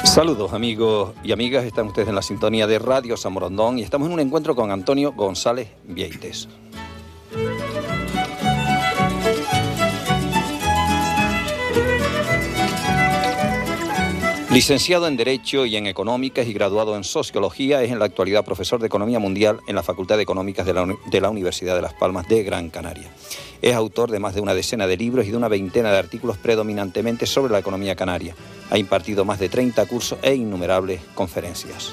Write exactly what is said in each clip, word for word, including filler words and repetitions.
Saludos amigos y amigas, están ustedes en la sintonía de Radio Samorondón y estamos en un encuentro con Antonio González Vieites. Licenciado en Derecho y en Económicas y graduado en Sociología, es en la actualidad profesor de Economía Mundial en la Facultad de Económicas de la, de la Universidad de Las Palmas de Gran Canaria. Es autor de más de una decena de libros y de una veintena de artículos predominantemente sobre la economía canaria. Ha impartido más de treinta cursos e innumerables conferencias.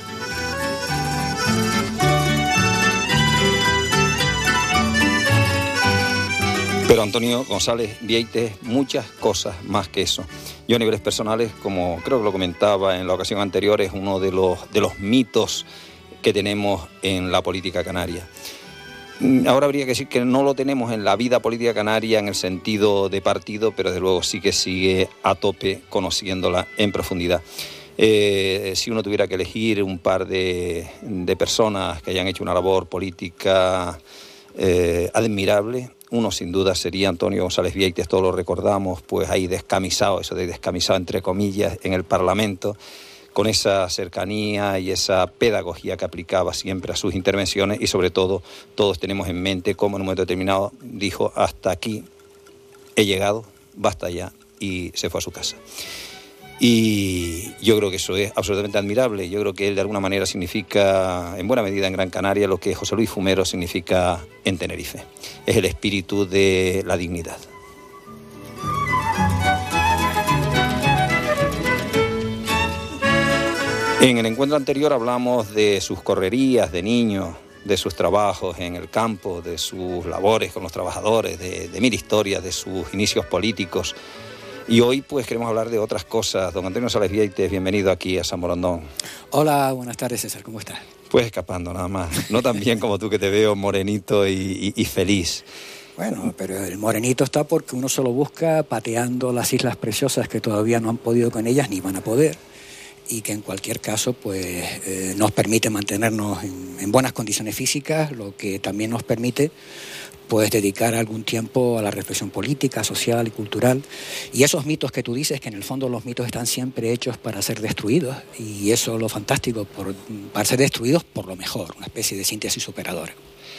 Pero Antonio González Vieites es muchas cosas más que eso. Yo a niveles personales, como creo que lo comentaba en la ocasión anterior, es uno de los, de los mitos que tenemos en la política canaria. Ahora habría que decir que no lo tenemos en la vida política canaria en el sentido de partido, pero desde luego sí que sigue a tope conociéndola en profundidad. Eh, si uno tuviera que elegir un par de, de personas que hayan hecho una labor política eh, admirable, uno sin duda sería Antonio González Vieites. Todos lo recordamos, pues ahí descamisado, eso de descamisado entre comillas, en el Parlamento, con esa cercanía y esa pedagogía que aplicaba siempre a sus intervenciones y sobre todo todos tenemos en mente cómo en un momento determinado dijo: hasta aquí he llegado, basta ya, y se fue a su casa. Y yo creo que eso es absolutamente admirable. Yo creo que él de alguna manera significa, en buena medida en Gran Canaria, lo que José Luis Fumero significa en Tenerife. Es el espíritu de la dignidad. En el encuentro anterior hablamos de sus correrías de niño, de sus trabajos en el campo, de sus labores con los trabajadores, de, de mil historias, de sus inicios políticos. Y hoy pues queremos hablar de otras cosas. Don Antonio González Vieites, bienvenido aquí a Samorondón. Hola, buenas tardes, César, ¿cómo estás? Pues escapando nada más, no tan bien como tú, que te veo morenito y, y, y feliz. Bueno, pero el morenito está porque uno solo busca pateando las islas preciosas que todavía no han podido con ellas ni van a poder, y que en cualquier caso pues eh, nos permite mantenernos en, en buenas condiciones físicas, lo que también nos permite pues dedicar algún tiempo a la reflexión política, social y cultural. Y esos mitos que tú dices, que en el fondo los mitos están siempre hechos para ser destruidos, y eso es lo fantástico, por, para ser destruidos por lo mejor, una especie de síntesis superadora.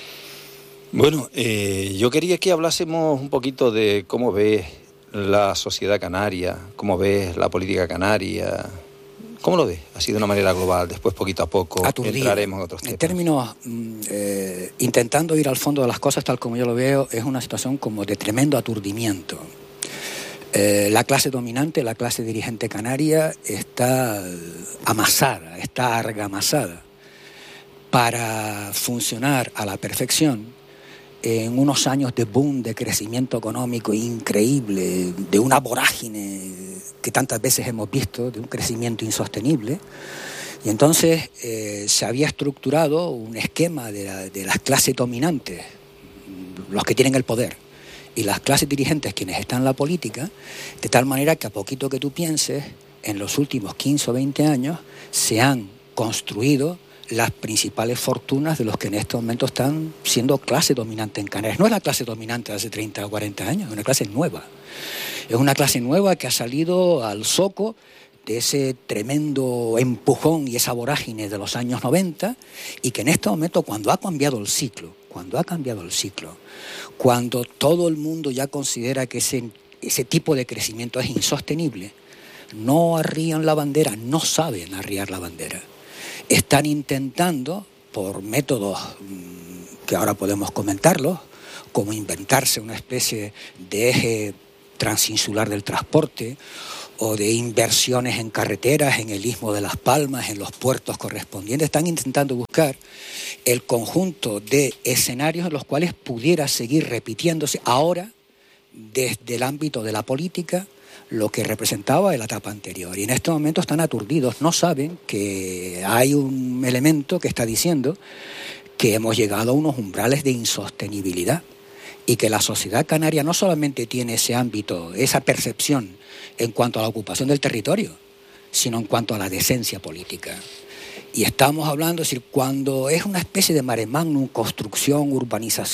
Bueno, eh, yo quería que hablásemos un poquito de cómo ves la sociedad canaria, cómo ves la política canaria. ¿Cómo lo ves? Así de una manera global, después poquito a poco Aturdido. Entraremos en otros temas. En términos, eh, intentando ir al fondo de las cosas tal como yo lo veo, es una situación como de tremendo aturdimiento. Eh, la clase dominante, la clase dirigente canaria, está amasada, está argamasada para funcionar a la perfección en unos años de boom, de crecimiento económico increíble, de una vorágine que tantas veces hemos visto, de un crecimiento insostenible. Y entonces eh, se había estructurado un esquema de, la, de las clases dominantes, los que tienen el poder, y las clases dirigentes, quienes están en la política, de tal manera que a poquito que tú pienses, en los últimos quince o veinte años se han construido las principales fortunas de los que en este momento están siendo clase dominante en Canarias. No es la clase dominante de hace treinta o cuarenta años, es una clase nueva. Es una clase nueva que ha salido al zoco de ese tremendo empujón y esa vorágine de los años noventa, y que en este momento, cuando ha cambiado el ciclo, cuando ha cambiado el ciclo, cuando todo el mundo ya considera que ese, ese tipo de crecimiento es insostenible, no arrían la bandera, no saben arriar la bandera. Están intentando, por métodos que ahora podemos comentarlos, como inventarse una especie de eje transinsular del transporte, o de inversiones en carreteras, en el Istmo de Las Palmas, en los puertos correspondientes. Están intentando buscar el conjunto de escenarios en los cuales pudiera seguir repitiéndose ahora, desde el ámbito de la política, lo que representaba en la etapa anterior. Y en este momento están aturdidos, no saben que hay un elemento que está diciendo que hemos llegado a unos umbrales de insostenibilidad, y que la sociedad canaria no solamente tiene ese ámbito, esa percepción en cuanto a la ocupación del territorio, sino en cuanto a la decencia política. Y estamos hablando, es decir, cuando es una especie de mare magnum, construcción,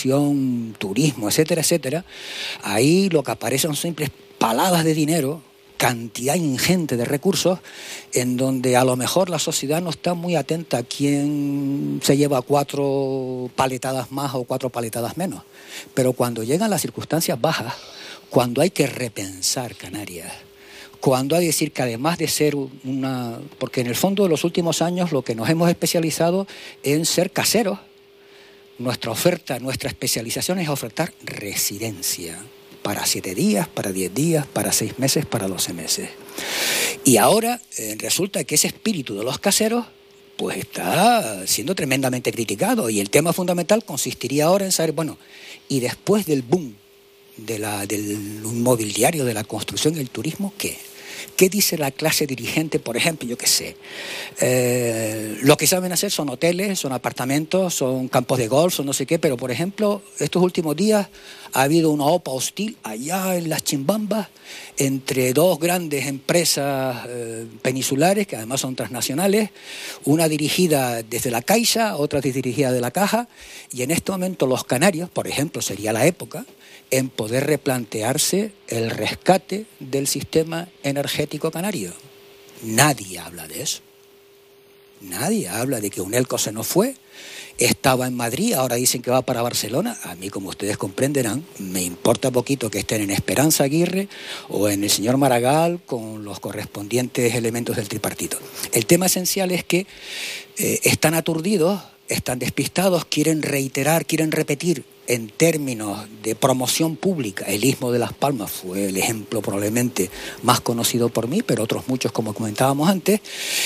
urbanización, turismo, etcétera, etcétera, ahí lo que aparecen son simples paladas de dinero cantidad ingente de recursos en donde a lo mejor la sociedad no está muy atenta a quién se lleva cuatro paletadas más o cuatro paletadas menos. Pero cuando llegan las circunstancias bajas, cuando hay que repensar Canarias, cuando hay que decir que además de ser una... Porque en el fondo de los últimos años lo que nos hemos especializado en ser caseros. Nuestra oferta, nuestra especialización es ofertar residencia para siete días, para diez días, para seis meses, para doce meses. Y ahora eh, resulta que ese espíritu de los caseros pues está siendo tremendamente criticado, y el tema fundamental consistiría ahora en saber, bueno, y después del boom de la, del inmobiliario, de la construcción y el turismo, ¿qué? ¿Qué dice la clase dirigente, por ejemplo? Yo qué sé. Eh, lo que saben hacer son hoteles, son apartamentos, son campos de golf, son no sé qué, pero, por ejemplo, estos últimos días ha habido una opa hostil allá en las Chimbambas entre dos grandes empresas eh, peninsulares, que además son transnacionales, una dirigida desde la Caixa, otra dirigida de la Caja, y en este momento los canarios, por ejemplo, sería la época en poder replantearse el rescate del sistema energético canario. Nadie habla de eso. Nadie habla de que Unelco se nos fue, estaba en Madrid, ahora dicen que va para Barcelona. A mí, como ustedes comprenderán, me importa poquito que estén en Esperanza Aguirre o en el señor Maragall con los correspondientes elementos del tripartito. El tema esencial es que eh, están aturdidos, están despistados, quieren reiterar, quieren repetir en términos de promoción pública. El Istmo de Las Palmas fue el ejemplo probablemente más conocido por mí, pero otros muchos, como comentábamos antes,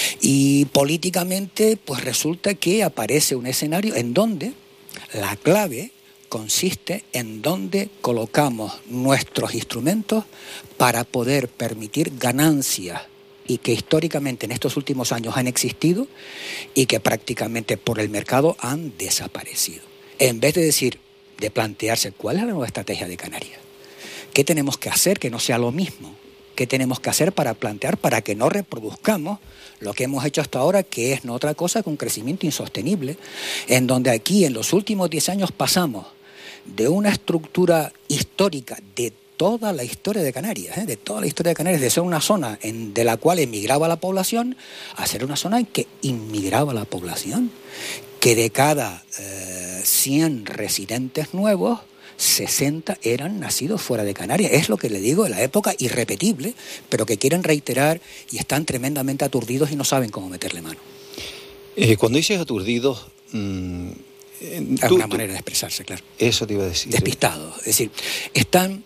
y políticamente pues resulta que aparece un escenario en donde la clave consiste en dónde colocamos nuestros instrumentos para poder permitir ganancias y que históricamente en estos últimos años han existido y que prácticamente por el mercado han desaparecido. En vez de decir, de plantearse cuál es la nueva estrategia de Canarias, qué tenemos que hacer que no sea lo mismo, qué tenemos que hacer para plantear para que no reproduzcamos lo que hemos hecho hasta ahora, que es no otra cosa que un crecimiento insostenible, en donde aquí en los últimos diez años pasamos de una estructura histórica de toda la historia de Canarias, ¿eh? de toda la historia de Canarias, de ser una zona en, de la cual emigraba la población, a ser una zona en que inmigraba la población, que de cada eh, cien residentes nuevos, sesenta eran nacidos fuera de Canarias. Es lo que le digo, de la época irrepetible, pero que quieren reiterar y están tremendamente aturdidos y no saben cómo meterle mano. Eh, cuando dices aturdidos... Mmm, es tú, una manera tú, de expresarse, claro. Eso te iba a decir. Despistados, es decir, están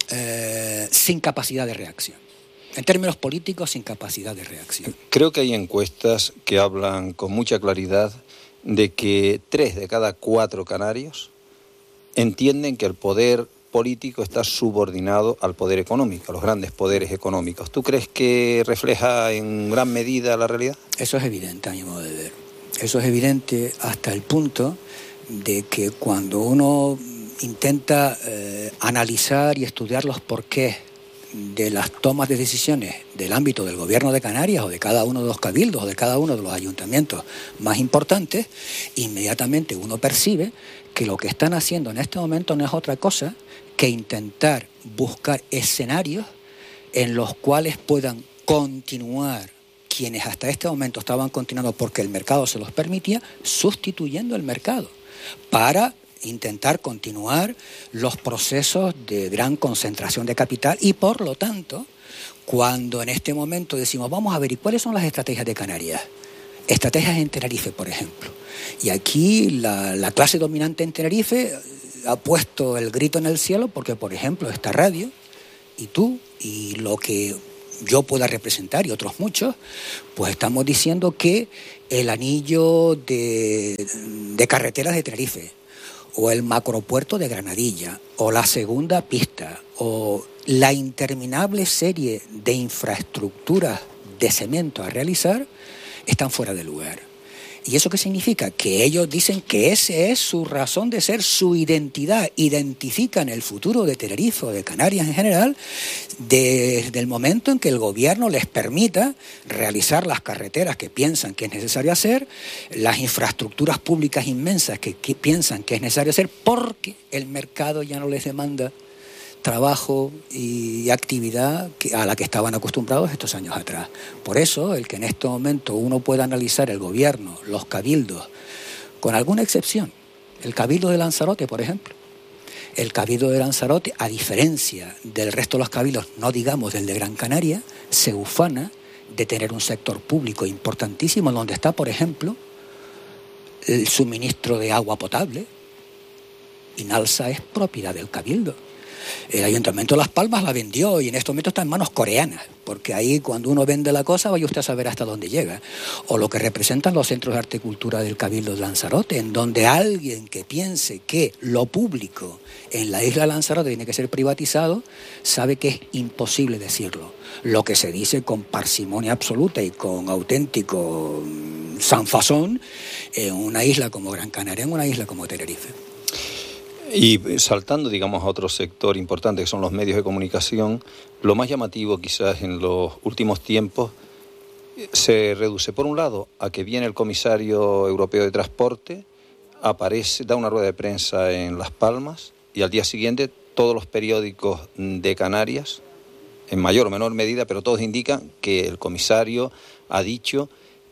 eh, sin capacidad de reacción. En términos políticos, sin capacidad de reacción. Creo que hay encuestas que hablan con mucha claridad de que tres de cada cuatro canarios entienden que el poder político está subordinado al poder económico, a los grandes poderes económicos. ¿Tú crees que refleja en gran medida la realidad? Eso es evidente, a mi modo de ver. Eso es evidente hasta el punto de que cuando uno intenta eh, analizar y estudiar los porqués de las tomas de decisiones del ámbito del gobierno de Canarias o de cada uno de los cabildos o de cada uno de los ayuntamientos más importantes, inmediatamente uno percibe que lo que están haciendo en este momento no es otra cosa que intentar buscar escenarios en los cuales puedan continuar quienes hasta este momento estaban continuando porque el mercado se los permitía, sustituyendo el mercado para intentar continuar los procesos de gran concentración de capital y, por lo tanto, cuando en este momento decimos, vamos a ver, ¿y cuáles son las estrategias de Canarias? Estrategias en Tenerife, por ejemplo. Y aquí la, la clase dominante en Tenerife ha puesto el grito en el cielo porque, por ejemplo, esta radio y tú y lo que yo pueda representar y otros muchos, pues estamos diciendo que el anillo de, de carreteras de Tenerife, o el macropuerto de Granadilla, o la segunda pista, o la interminable serie de infraestructuras de cemento a realizar, están fuera de lugar. ¿Y eso qué significa? Que ellos dicen que esa es su razón de ser, su identidad. Identifican el futuro de Tenerife o de Canarias en general desde el momento en que el gobierno les permita realizar las carreteras que piensan que es necesario hacer, las infraestructuras públicas inmensas que, que piensan que es necesario hacer, porque el mercado ya no les demanda trabajo y actividad que, a la que estaban acostumbrados estos años atrás. Por eso, el que en este momento uno pueda analizar el gobierno, los cabildos, con alguna excepción, el cabildo de Lanzarote, por ejemplo. El cabildo de Lanzarote, a diferencia del resto de los cabildos, no digamos del de Gran Canaria, se ufana de tener un sector público importantísimo donde está, por ejemplo, el suministro de agua potable. Inalsa es propiedad del cabildo. El Ayuntamiento de Las Palmas la vendió y en este momento está en manos coreanas, porque ahí cuando uno vende la cosa vaya usted a saber hasta dónde llega. O lo que representan los centros de arte y cultura del Cabildo de Lanzarote, en donde alguien que piense que lo público en la isla de Lanzarote tiene que ser privatizado, sabe que es imposible decirlo. Lo que se dice con parsimonia absoluta y con auténtico sanfasón en una isla como Gran Canaria, en una isla como Tenerife. Y saltando, digamos, a otro sector importante que son los medios de comunicación, lo más llamativo quizás en los últimos tiempos se reduce, por un lado, a que viene el comisario europeo de transporte, aparece, da una rueda de prensa en Las Palmas y al día siguiente todos los periódicos de Canarias, en mayor o menor medida, pero todos indican que el comisario ha dicho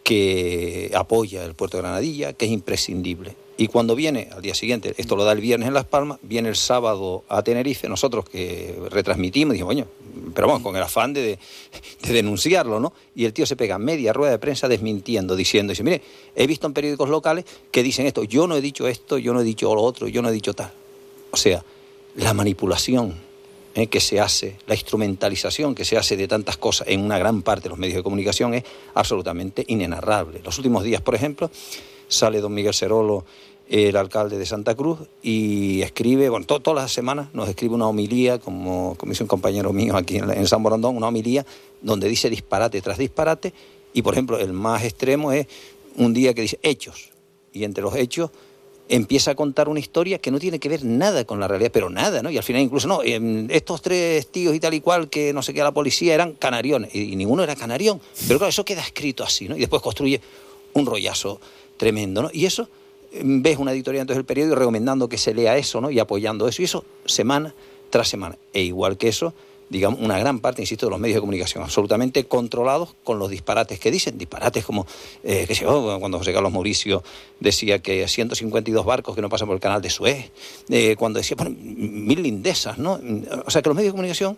que apoya el puerto de Granadilla, que es imprescindible. Y cuando viene al día siguiente, esto lo da el viernes en Las Palmas, viene el sábado a Tenerife, nosotros que retransmitimos, dijimos, coño, pero vamos, con el afán de, de denunciarlo, ¿no? Y el tío se pega media rueda de prensa desmintiendo, diciendo, dice, mire, he visto en periódicos locales que dicen esto, yo no he dicho esto, yo no he dicho lo otro, yo no he dicho tal. O sea, la manipulación ¿eh? que se hace, la instrumentalización que se hace de tantas cosas en una gran parte de los medios de comunicación es absolutamente inenarrable. Los últimos días, por ejemplo, sale don Miguel Serolo, el alcalde de Santa Cruz, y escribe, bueno, to, todas las semanas nos escribe una homilía, como, como dice un compañero mío aquí en, en San Borondón, una homilía donde dice disparate tras disparate, y por ejemplo el más extremo es un día que dice hechos, y entre los hechos empieza a contar una historia que no tiene que ver nada con la realidad, pero nada, ¿no? Y al final incluso, no, eh, estos tres tíos y tal y cual que no sé qué a la policía eran canariones, y, y ninguno era canarión, pero claro, eso queda escrito así, ¿no? Y después construye un rollazo tremendo, ¿no? Y eso, ves una editorial entonces del periódico recomendando que se lea eso, ¿no? Y apoyando eso, y eso semana tras semana. E igual que eso, digamos, una gran parte, insisto, de los medios de comunicación absolutamente controlados con los disparates que dicen, disparates como, eh, que sé yo, cuando José Carlos Mauricio decía que ciento cincuenta y dos barcos que no pasan por el canal de Suez, eh, cuando decía, bueno, mil lindezas, ¿no? O sea, que los medios de comunicación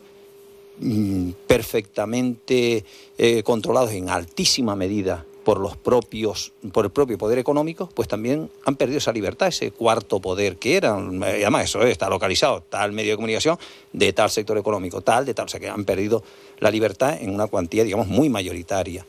mmm, perfectamente eh, controlados en altísima medida por los propios, por el propio poder económico, pues también han perdido esa libertad, ese cuarto poder que eran. Y además eso está localizado, tal medio de comunicación de tal sector económico, tal, de tal, o sea que han perdido la libertad en una cuantía, digamos, muy mayoritaria.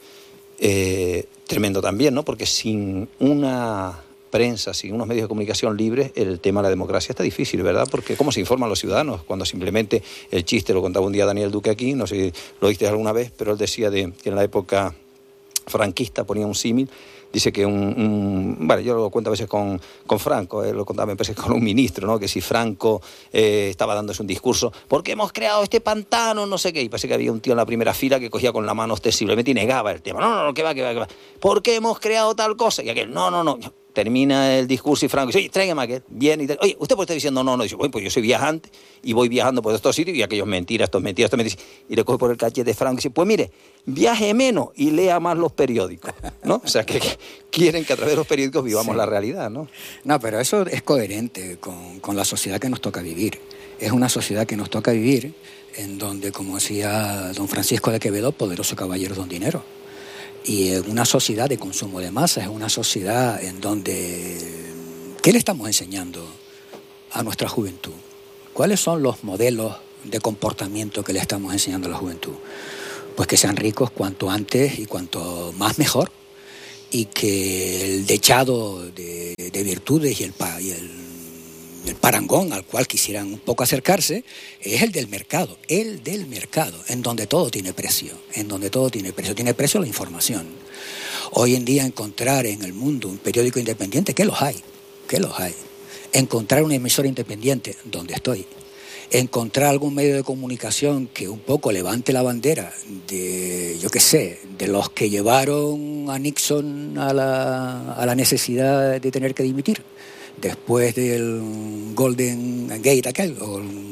Eh, tremendo también, ¿no? Porque sin una prensa, sin unos medios de comunicación libres, el tema de la democracia está difícil, ¿verdad? Porque ¿cómo se informan los ciudadanos? Cuando simplemente el chiste, lo contaba un día Daniel Duque aquí, no sé si lo oíste alguna vez, pero él decía de que en la época franquista, ponía un símil, dice que un, un... Bueno, yo lo cuento a veces con, con Franco, eh, lo contaba a veces con un ministro, ¿no? Que si Franco eh, estaba dándose un discurso, porque hemos creado este pantano, no sé qué, y parece que había un tío en la primera fila que cogía con la mano ostensiblemente y negaba el tema. No, no, no, que va, que va, que va. ¿Por qué hemos creado tal cosa? Y aquel, no, no, no. Termina el discurso y Franco dice, oye, tráigame aquel, viene y tal. Oye, ¿usted por qué está diciendo no, no? Dice, bueno, pues yo soy viajante y voy viajando por estos sitios y aquellos mentiras, estos mentiras, estos mentiras. Y le coge por el cachete de Franco y dice, pues mire, viaje menos y lea más los periódicos, ¿no? O sea, que, que quieren que a través de los periódicos vivamos sí. la realidad, ¿no? No, pero eso es coherente con, con la sociedad que nos toca vivir. Es una sociedad que nos toca vivir en donde, como decía don Francisco de Quevedo, poderoso caballero don dinero. Y en una sociedad de consumo de masas, es una sociedad en donde... ¿Qué le estamos enseñando a nuestra juventud? ¿Cuáles son los modelos de comportamiento que le estamos enseñando a la juventud? Pues que sean ricos cuanto antes y cuanto más mejor, y que el dechado de, de virtudes y el, y el, el parangón al cual quisieran un poco acercarse es el del mercado, el del mercado, en donde todo tiene precio, en donde todo tiene precio, tiene precio la información. Hoy en día encontrar en el mundo un periódico independiente, que los hay, que los hay. Encontrar una emisora independiente, donde estoy. Encontrar algún medio de comunicación que un poco levante la bandera de, yo qué sé, de los que llevaron a Nixon a la, a la necesidad de tener que dimitir después del Golden Gate aquel, o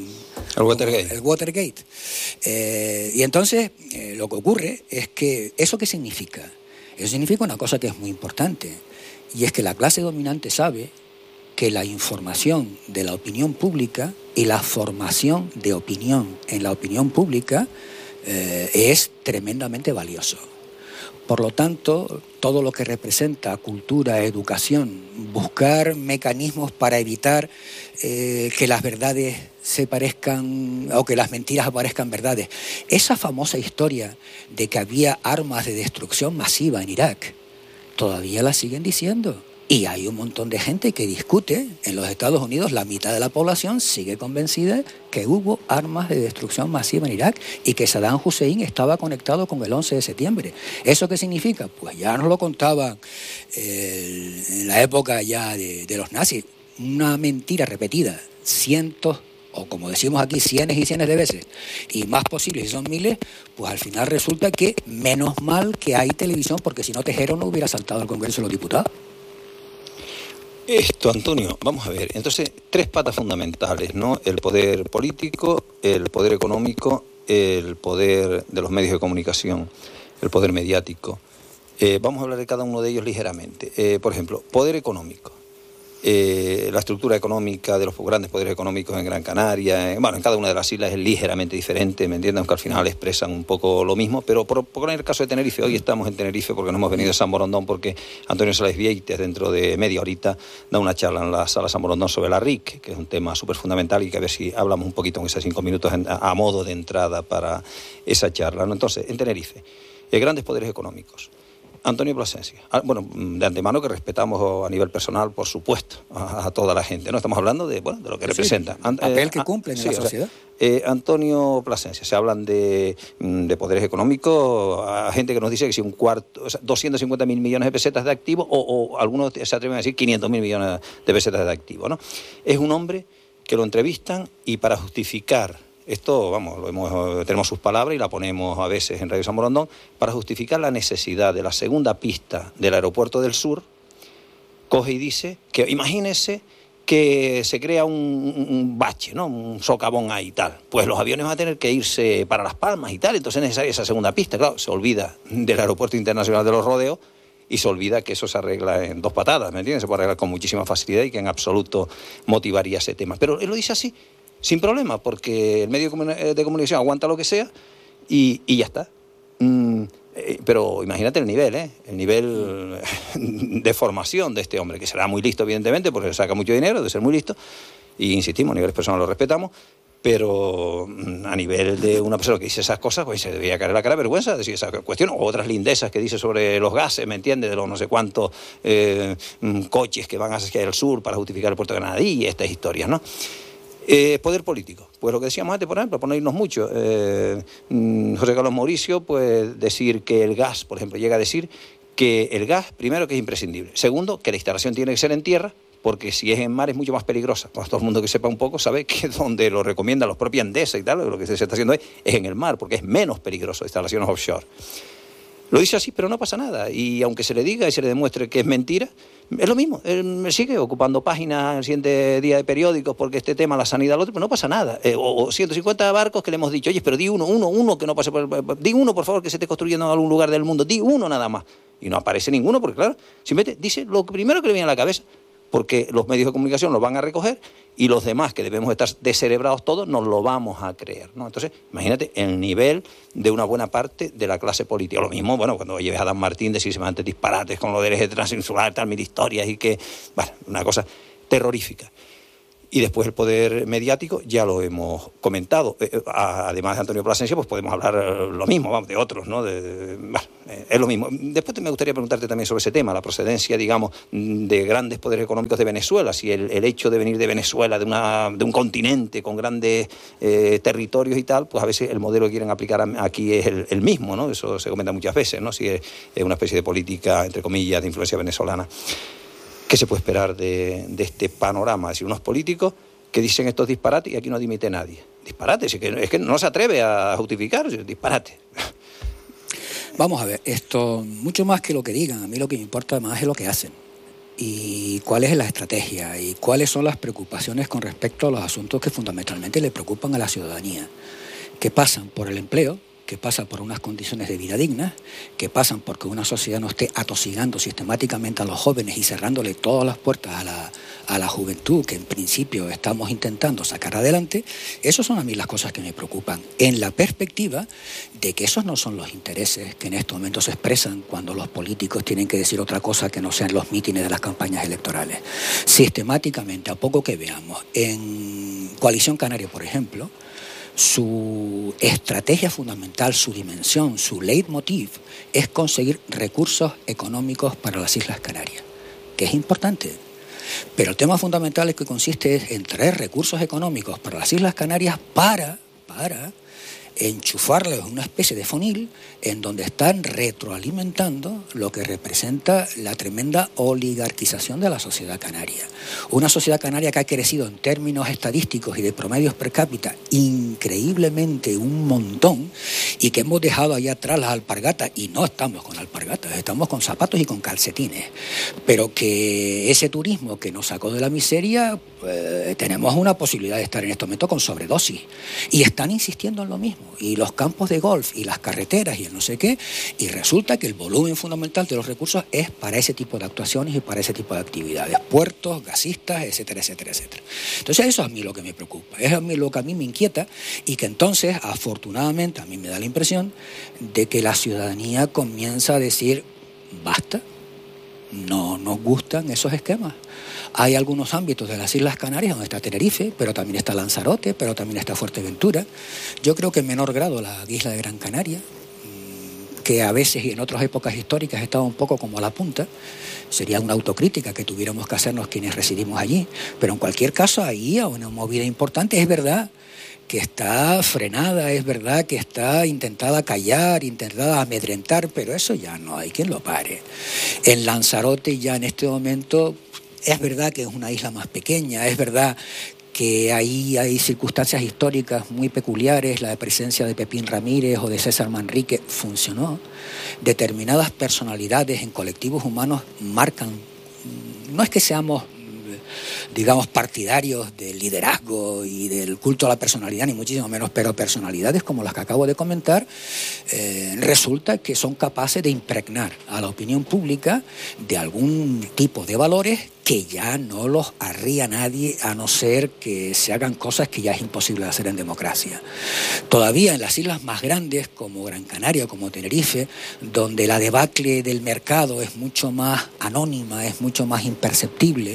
El Watergate. El Watergate. Eh, y entonces eh, lo que ocurre es que, ¿eso qué significa? Eso significa una cosa que es muy importante, y es que la clase dominante sabe que la información de la opinión pública y la formación de opinión en la opinión pública eh, es tremendamente valioso. Por lo tanto, todo lo que representa cultura, educación, buscar mecanismos para evitar eh, que las verdades se parezcan o que las mentiras aparezcan verdades. Esa famosa historia de que había armas de destrucción masiva en Irak, todavía la siguen diciendo. Y hay un montón de gente que discute. En los Estados Unidos la mitad de la población sigue convencida que hubo armas de destrucción masiva en Irak y que Saddam Hussein estaba conectado con el once de septiembre. ¿Eso qué significa? Pues ya nos lo contaban eh, en la época ya de, de los nazis. Una mentira repetida cientos, o como decimos aquí, cienes y cienes de veces, y más posibles, si son miles, pues al final resulta que menos mal que hay televisión, porque si no Tejero no hubiera saltado al Congreso de los Diputados. Esto, Antonio, vamos a ver, entonces, tres patas fundamentales, ¿no? El poder político, el poder económico, el poder de los medios de comunicación, el poder mediático. Eh, vamos a hablar de cada uno de ellos ligeramente. Eh, por ejemplo, poder económico. Eh, la estructura económica de los grandes poderes económicos en Gran Canaria, eh, bueno, en cada una de las islas es ligeramente diferente, ¿me entienden? Aunque al final expresan un poco lo mismo, pero por, por poner el caso de Tenerife, hoy estamos en Tenerife porque no hemos venido a San Borondón, porque Antonio Sales Vieites dentro de media horita da una charla en la sala San Borondón sobre la R I C, que es un tema súper fundamental y que a ver si hablamos un poquito en esos cinco minutos en, a, a modo de entrada para esa charla, ¿no? Entonces, en Tenerife, eh, grandes poderes económicos. Antonio Plasencia, bueno, de antemano que respetamos a nivel personal, por supuesto, a, a toda la gente, ¿no? Estamos hablando de, bueno, de lo que sí, representa. El papel que cumplen en sí, la sociedad. O sea, eh, Antonio Plasencia, se hablan de, de poderes económicos, a gente que nos dice que si un cuarto, o sea, doscientos cincuenta mil millones de pesetas de activos, o, o algunos se atreven a decir quinientos mil millones de pesetas de activos, ¿no? Es un hombre que lo entrevistan y para justificar esto, vamos, lo hemos, tenemos sus palabras y la ponemos a veces en Radio San Borondón, para justificar la necesidad de la segunda pista del aeropuerto del sur, coge y dice que imagínese que se crea un, un bache, ¿no? Un socavón ahí y tal. Pues los aviones van a tener que irse para Las Palmas y tal, entonces es necesaria esa segunda pista. Claro, se olvida del Aeropuerto Internacional de los Rodeos y se olvida que eso se arregla en dos patadas, ¿me entiendes? Se puede arreglar con muchísima facilidad y que en absoluto motivaría ese tema. Pero él lo dice así, sin problema, porque el medio de comunicación aguanta lo que sea y, y ya está. Mm, eh, pero imagínate el nivel, ¿eh? El nivel de formación de este hombre, que será muy listo, evidentemente, porque saca mucho dinero, debe ser muy listo. Y insistimos, a niveles personales lo respetamos, pero a nivel de una persona que dice esas cosas, pues se debía caer la cara de vergüenza decir esa cuestión, o otras lindezas que dice sobre los gases, ¿me entiendes? De los no sé cuántos eh, coches que van hacia el sur para justificar el puerto de Granadí y estas historias, ¿no? Eh, poder político, pues lo que decíamos antes, por ejemplo, por no irnos mucho, eh, José Carlos Mauricio, pues decir que el gas, por ejemplo, llega a decir que el gas, primero, que es imprescindible, segundo, que la instalación tiene que ser en tierra, porque si es en mar es mucho más peligrosa. Pues todo el mundo que sepa un poco sabe que donde lo recomiendan los propios Endesa y tal, lo que se está haciendo es, es en el mar, porque es menos peligroso instalaciones offshore. Lo dice así, pero no pasa nada. Y aunque se le diga y se le demuestre que es mentira, es lo mismo. Él sigue ocupando páginas en el siguiente día de periódicos porque este tema, la sanidad, lo otro, pero no pasa nada. Eh, o, o ciento cincuenta barcos que le hemos dicho, oye, pero di uno, uno, uno que no pase por el... Di uno, por favor, que se esté construyendo en algún lugar del mundo. Di uno nada más. Y no aparece ninguno porque, claro, simplemente dice lo primero que le viene a la cabeza, porque los medios de comunicación lo van a recoger y los demás, que debemos estar descerebrados todos, nos lo vamos a creer, ¿no? Entonces, imagínate el nivel de una buena parte de la clase política. Lo mismo, bueno, cuando lleves a Dan Martín decir semejantes disparates con lo del eje transinsular, tal, mil historias y que, bueno, una cosa terrorífica. Y después el poder mediático, ya lo hemos comentado. Eh, además de Antonio Plasencia, pues podemos hablar lo mismo, vamos, de otros, ¿no? De, de, bueno, eh, es lo mismo. Después me gustaría preguntarte también sobre ese tema, la procedencia, digamos, de grandes poderes económicos de Venezuela, si el, el hecho de venir de Venezuela, de, una, de un continente con grandes eh, territorios y tal, pues a veces el modelo que quieren aplicar aquí es el, el mismo, ¿no? Eso se comenta muchas veces, ¿no? Si es, es una especie de política, entre comillas, de influencia venezolana. ¿Qué se puede esperar de, de este panorama? Es decir, unos políticos que dicen estos disparates y aquí no dimite nadie. Disparates, es que, es que no se atreve a justificar, disparate. Vamos a ver, esto, mucho más que lo que digan, a mí lo que me importa más es lo que hacen. y cuál es la estrategia y cuáles son las preocupaciones con respecto a los asuntos que fundamentalmente le preocupan a la ciudadanía, que pasan por el empleo, que pasan por unas condiciones de vida dignas, que pasan porque una sociedad no esté atosigando sistemáticamente a los jóvenes y cerrándole todas las puertas a la, a la juventud, que en principio estamos intentando sacar adelante. Esas son a mí las cosas que me preocupan, en la perspectiva de que esos no son los intereses que en estos momentos se expresan cuando los políticos tienen que decir otra cosa que no sean los mítines de las campañas electorales. Sistemáticamente, a poco que veamos, en Coalición Canaria, por ejemplo, su estrategia fundamental, su dimensión, su leitmotiv es conseguir recursos económicos para las Islas Canarias, que es importante. Pero el tema fundamental es que consiste en traer recursos económicos para las Islas Canarias para, para enchufarles una especie de fonil en donde están retroalimentando lo que representa la tremenda oligarquización de la sociedad canaria. Una sociedad canaria que ha crecido en términos estadísticos y de promedios per cápita increíblemente un montón, y que hemos dejado allá atrás las alpargatas, y no estamos con alpargatas, estamos con zapatos y con calcetines, pero que ese turismo que nos sacó de la miseria, pues, tenemos una posibilidad de estar en este momento con sobredosis, y están insistiendo en lo mismo, y los campos de golf y las carreteras y el no sé qué, y resulta que el volumen fundamental de los recursos es para ese tipo de actuaciones y para ese tipo de actividades, puertos, gasistas, etcétera, etcétera, etcétera. Entonces eso es a mí lo que me preocupa, es a mí lo que a mí me inquieta, y que entonces, afortunadamente, a mí me da la impresión de que la ciudadanía comienza a decir, basta, no nos gustan esos esquemas. Hay algunos ámbitos de las Islas Canarias donde está Tenerife, pero también está Lanzarote, pero también está Fuerteventura. Yo creo que en menor grado la isla de Gran Canaria, que a veces y en otras épocas históricas estaba un poco como a la punta. Sería una autocrítica que tuviéramos que hacernos quienes residimos allí. Pero en cualquier caso, ahí hay una movida importante. Es verdad que está frenada, es verdad que está intentada callar, intentada amedrentar, pero eso ya no hay quien lo pare. En Lanzarote ya en este momento es verdad que es una isla más pequeña, es verdad que ahí hay circunstancias históricas muy peculiares, la presencia de Pepín Ramírez o de César Manrique funcionó. Determinadas personalidades en colectivos humanos marcan, no es que seamos, digamos, partidarios del liderazgo y del culto a la personalidad, ni muchísimo menos, pero personalidades como las que acabo de comentar, eh, resulta que son capaces de impregnar a la opinión pública de algún tipo de valores que ya no los arría nadie, a no ser que se hagan cosas que ya es imposible hacer en democracia. Todavía en las islas más grandes, como Gran Canaria, como Tenerife, donde la debacle del mercado es mucho más anónima, es mucho más imperceptible,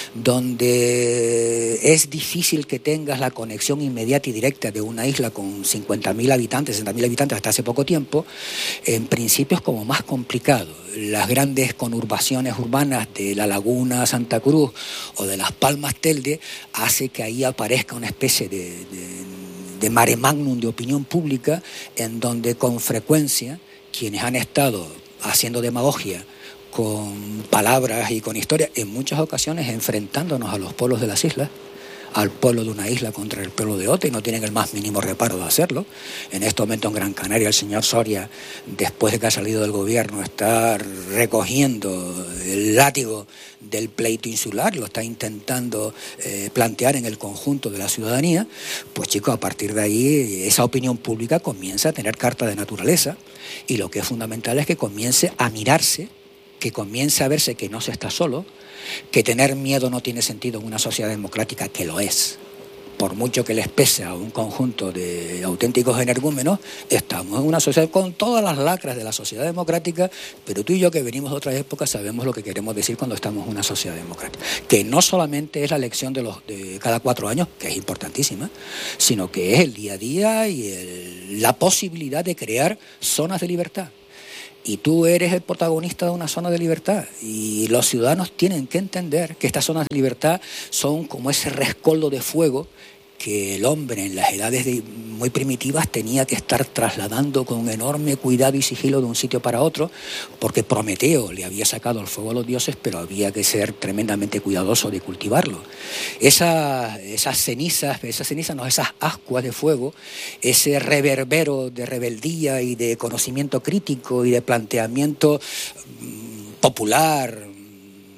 donde es difícil que tengas la conexión inmediata y directa de una isla con cincuenta mil habitantes, sesenta mil habitantes hasta hace poco tiempo, en principio es como más complicado. Las grandes conurbaciones urbanas de La Laguna, Santa Cruz o de Las Palmas Telde hace que ahí aparezca una especie de, de, de mare magnum de opinión pública, en donde con frecuencia quienes han estado haciendo demagogia con palabras y con historias, en muchas ocasiones enfrentándonos a los pueblos de las islas, al pueblo de una isla contra el pueblo de otra, y no tienen el más mínimo reparo de hacerlo. En este momento en Gran Canaria el señor Soria, después de que ha salido del gobierno, está recogiendo el látigo del pleito insular, lo está intentando eh, plantear en el conjunto de la ciudadanía. Pues chicos, a partir de ahí esa opinión pública comienza a tener carta de naturaleza, y lo que es fundamental es que comience a mirarse, que comience a verse que no se está solo, que tener miedo no tiene sentido en una sociedad democrática, que lo es. Por mucho que les pese a un conjunto de auténticos energúmenos, estamos en una sociedad con todas las lacras de la sociedad democrática, pero tú y yo, que venimos de otras épocas, sabemos lo que queremos decir cuando estamos en una sociedad democrática. Que no solamente es la elección de, los, de cada cuatro años, que es importantísima, sino que es el día a día y el, la posibilidad de crear zonas de libertad. Y tú eres el protagonista de una zona de libertad, y los ciudadanos tienen que entender que estas zonas de libertad son como ese rescoldo de fuego que el hombre en las edades de, muy primitivas tenía que estar trasladando con enorme cuidado y sigilo de un sitio para otro, porque Prometeo le había sacado el fuego a los dioses, pero había que ser tremendamente cuidadoso de cultivarlo. Esa, esas cenizas, esas cenizas no, esas ascuas de fuego, ese reverbero de rebeldía y de conocimiento crítico y de planteamiento popular,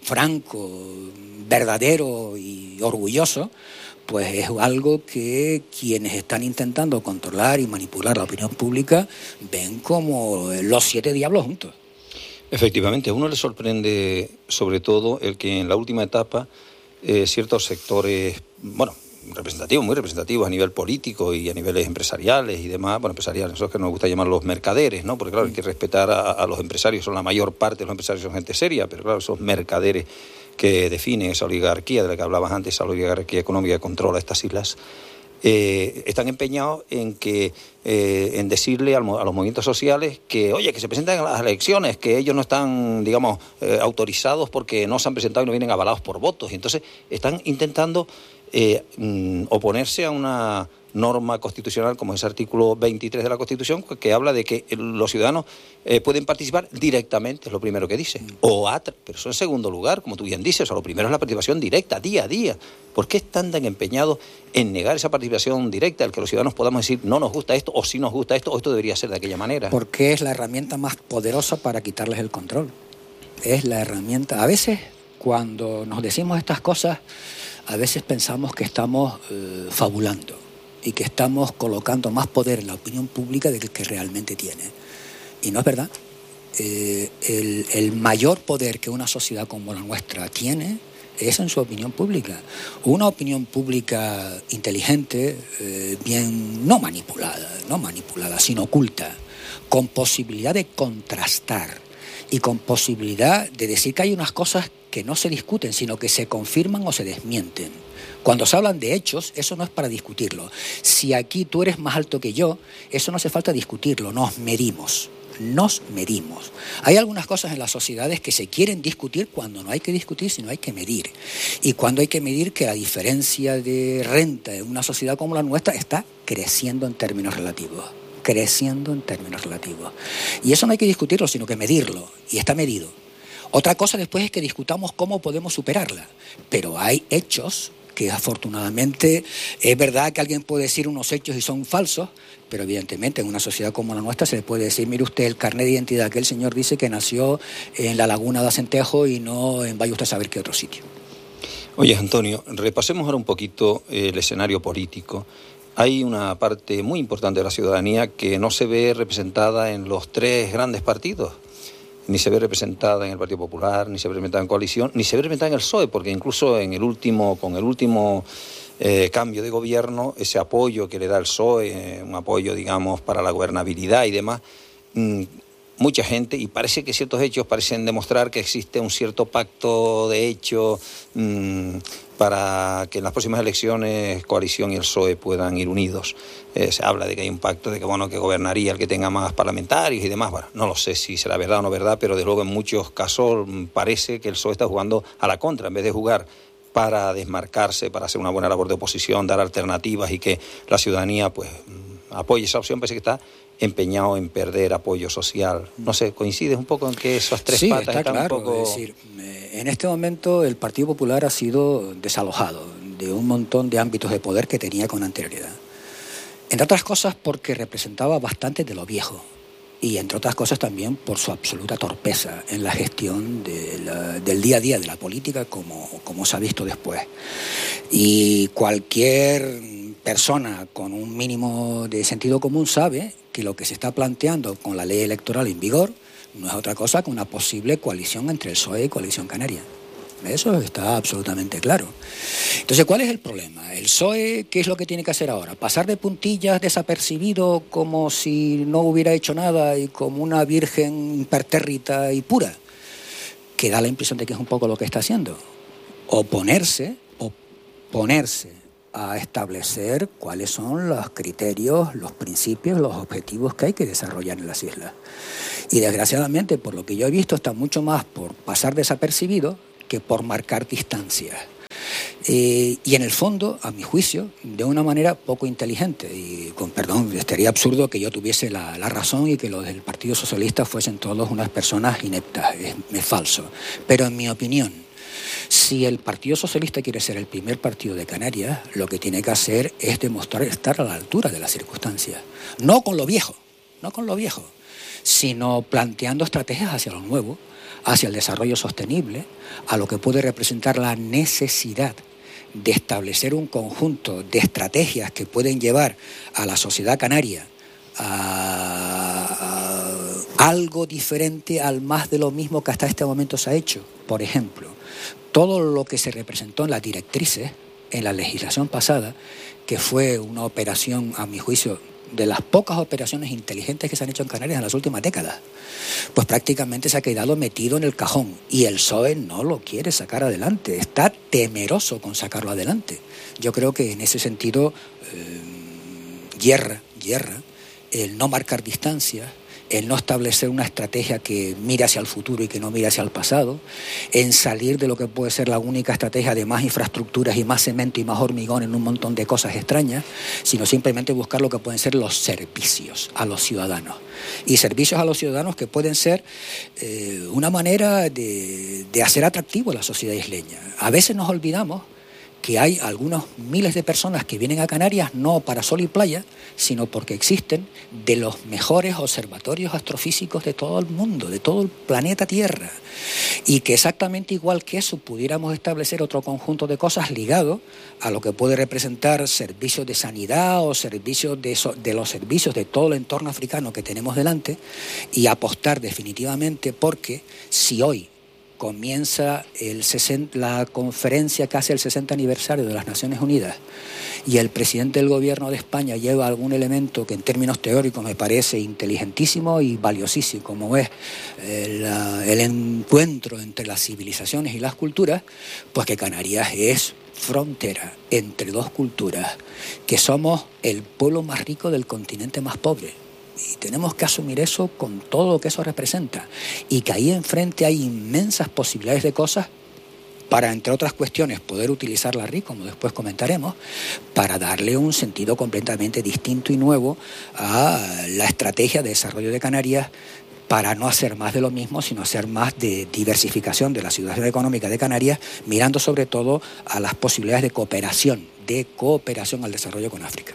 franco, verdadero y orgulloso, pues es algo que quienes están intentando controlar y manipular la opinión pública ven como los siete diablos juntos. Efectivamente, a uno le sorprende sobre todo el que en la última etapa eh, ciertos sectores, bueno, representativos, muy representativos a nivel político y a niveles empresariales y demás, bueno, empresariales, eso es que nos gusta llamar los mercaderes, ¿no? Porque claro, hay que respetar a, a los empresarios, son la mayor parte de los empresarios son gente seria, pero claro, esos mercaderes que definen esa oligarquía de la que hablabas antes, esa oligarquía económica que controla estas islas, eh, están empeñados en que eh, en decirle a, a los movimientos sociales que, oye, que se presenten a las elecciones, que ellos no están, digamos, eh, autorizados porque no se han presentado y no vienen avalados por votos. Y entonces están intentando eh, mm, oponerse a una norma constitucional como ese artículo veintitrés de la Constitución, que habla de que los ciudadanos eh, pueden participar directamente, es lo primero que dice, o a, pero eso en segundo lugar, como tú bien dices, o sea, lo primero es la participación directa, día a día. ¿Por qué están tan empeñados en negar esa participación directa, el que los ciudadanos podamos decir, no nos gusta esto, o sí nos gusta esto, o esto debería ser de aquella manera? Porque es la herramienta más poderosa para quitarles el control. Es la herramienta. A veces, cuando nos decimos estas cosas, a veces pensamos que estamos eh, fabulando y que estamos colocando más poder en la opinión pública del que realmente tiene. Y no es verdad. Eh, el, el mayor poder que una sociedad como la nuestra tiene es en su opinión pública. Una opinión pública inteligente, eh, bien, no manipulada, no manipulada, sino oculta, con posibilidad de contrastar y con posibilidad de decir que hay unas cosas que no se discuten, sino que se confirman o se desmienten. Cuando se hablan de hechos, eso no es para discutirlo. Si aquí tú eres más alto que yo, eso no hace falta discutirlo, nos medimos, nos medimos. Hay algunas cosas en las sociedades que se quieren discutir cuando no hay que discutir, sino hay que medir. Y cuando hay que medir que la diferencia de renta en una sociedad como la nuestra está creciendo en términos relativos. creciendo en términos relativos. Y eso no hay que discutirlo, sino que medirlo, y está medido. Otra cosa después es que discutamos cómo podemos superarla, pero hay hechos que afortunadamente es verdad que alguien puede decir unos hechos y son falsos, pero evidentemente en una sociedad como la nuestra se le puede decir, mire usted, el carnet de identidad que el señor dice que nació en la laguna de Acentejo y no en vaya usted a saber qué otro sitio. Oye, Antonio, repasemos ahora un poquito el escenario político. Hay una parte muy importante de la ciudadanía que no se ve representada en los tres grandes partidos. Ni se ve representada en el Partido Popular, ni se ve representada en Coalición, ni se ve representada en el P S O E, porque incluso en el último, con el último eh, cambio de gobierno, ese apoyo que le da el P S O E, eh, un apoyo, digamos, para la gobernabilidad y demás, mmm, mucha gente, y parece que ciertos hechos parecen demostrar que existe un cierto pacto de hecho mmm, para que en las próximas elecciones Coalición y el P S O E puedan ir unidos. Eh, se habla de que hay un pacto de que bueno que gobernaría el que tenga más parlamentarios y demás. Bueno, no lo sé si será verdad o no verdad, pero de luego en muchos casos parece que el P S O E está jugando a la contra, en vez de jugar para desmarcarse, para hacer una buena labor de oposición, dar alternativas y que la ciudadanía pues apoye esa opción, parece que está empeñado en perder apoyo social. No sé, ¿coincides un poco en que esas tres sí, patas está están claro, un poco...? Es decir, en este momento el Partido Popular ha sido desalojado de un montón de ámbitos de poder que tenía con anterioridad. Entre otras cosas porque representaba bastante de lo viejo y entre otras cosas también por su absoluta torpeza en la gestión de la, del día a día de la política, como, como se ha visto después. Y cualquier persona con un mínimo de sentido común sabe que lo que se está planteando con la ley electoral en vigor no es otra cosa que una posible coalición entre el P S O E y Coalición Canaria. Eso está absolutamente claro. Entonces, ¿cuál es el problema? El P S O E, ¿qué es lo que tiene que hacer ahora? ¿Pasar de puntillas desapercibido como si no hubiera hecho nada y como una virgen impertérrita y pura? Que da la impresión de que es un poco lo que está haciendo. Oponerse, oponerse a establecer cuáles son los criterios, los principios, los objetivos que hay que desarrollar en las islas. Y desgraciadamente, por lo que yo he visto, está mucho más por pasar desapercibido que por marcar distancias. Eh, y en el fondo, a mi juicio, de una manera poco inteligente. Y con perdón, estaría absurdo que yo tuviese la, la razón y que los del Partido Socialista fuesen todos unas personas ineptas. Es, es falso. Pero en mi opinión, si el Partido Socialista quiere ser el primer partido de Canarias, lo que tiene que hacer es demostrar estar a la altura de las circunstancias. No con lo viejo, no con lo viejo, sino planteando estrategias hacia lo nuevo, hacia el desarrollo sostenible, a lo que puede representar la necesidad de establecer un conjunto de estrategias que pueden llevar a la sociedad canaria a, a algo diferente al más de lo mismo que hasta este momento se ha hecho. Por ejemplo, todo lo que se representó en las directrices, en la legislación pasada, que fue una operación, a mi juicio, de las pocas operaciones inteligentes que se han hecho en Canarias en las últimas décadas, pues prácticamente se ha quedado metido en el cajón y el P S O E no lo quiere sacar adelante, está temeroso con sacarlo adelante. Yo creo que en ese sentido eh, hierra, hierra el no marcar distancias, el no establecer una estrategia que mire hacia el futuro y que no mire hacia el pasado, en salir de lo que puede ser la única estrategia de más infraestructuras y más cemento y más hormigón en un montón de cosas extrañas, sino simplemente buscar lo que pueden ser los servicios a los ciudadanos. Y servicios a los ciudadanos que pueden ser eh, una manera de, de hacer atractivo a la sociedad isleña. A veces nos olvidamos que hay algunos miles de personas que vienen a Canarias no para sol y playa, sino porque existen de los mejores observatorios astrofísicos de todo el mundo, de todo el planeta Tierra, y que exactamente igual que eso pudiéramos establecer otro conjunto de cosas ligado a lo que puede representar servicios de sanidad o servicios de, so, de los servicios de todo el entorno africano que tenemos delante, y apostar definitivamente, porque si hoy comienza el sesenta, la conferencia que hace el sesenta aniversario de las Naciones Unidas y el presidente del gobierno de España lleva algún elemento que en términos teóricos me parece inteligentísimo y valiosísimo, como es el, el encuentro entre las civilizaciones y las culturas, pues que Canarias es frontera entre dos culturas, que somos el pueblo más rico del continente más pobre. Y tenemos que asumir eso con todo lo que eso representa. Y que ahí enfrente hay inmensas posibilidades de cosas para, entre otras cuestiones, poder utilizar la R I, como después comentaremos, para darle un sentido completamente distinto y nuevo a la estrategia de desarrollo de Canarias, para no hacer más de lo mismo, sino hacer más de diversificación de la situación económica de Canarias, mirando sobre todo a las posibilidades de cooperación, de cooperación al desarrollo con África.